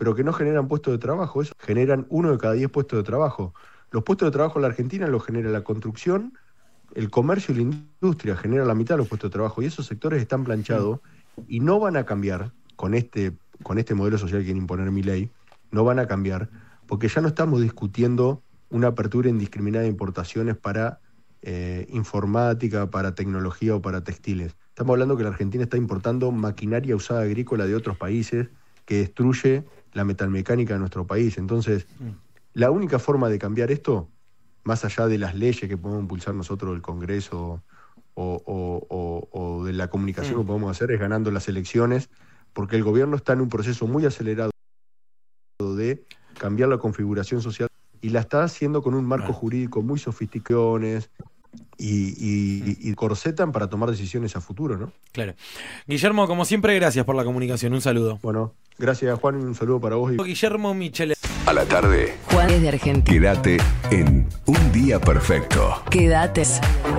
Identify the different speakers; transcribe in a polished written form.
Speaker 1: pero que no generan puestos de trabajo. Eso generan 1 de cada 10 puestos de trabajo. Los puestos de trabajo en la Argentina los genera la construcción, el comercio y la industria, genera la mitad de los puestos de trabajo, y esos sectores están planchados y no van a cambiar con este modelo social que quiere imponer Milei, no van a cambiar, porque ya no estamos discutiendo una apertura indiscriminada de importaciones para informática, para tecnología o para textiles. Estamos hablando que la Argentina está importando maquinaria usada agrícola de otros países que destruye la metalmecánica de nuestro país. Entonces, la única forma de cambiar esto, más allá de las leyes que podemos impulsar nosotros del Congreso o de la comunicación que podemos hacer, es ganando las elecciones, porque el gobierno está en un proceso muy acelerado de cambiar la configuración social y la está haciendo con un marco jurídico muy sofisticado y corsetan para tomar decisiones a futuro, ¿no?
Speaker 2: Claro. Guillermo, como siempre, gracias por la comunicación. Un saludo.
Speaker 1: Bueno, gracias, Juan, y un saludo para vos.
Speaker 2: Guillermo Michele.
Speaker 3: A la tarde,
Speaker 4: Juan es de Argentina.
Speaker 3: quédate en Un Día Perfecto.
Speaker 4: Quédate.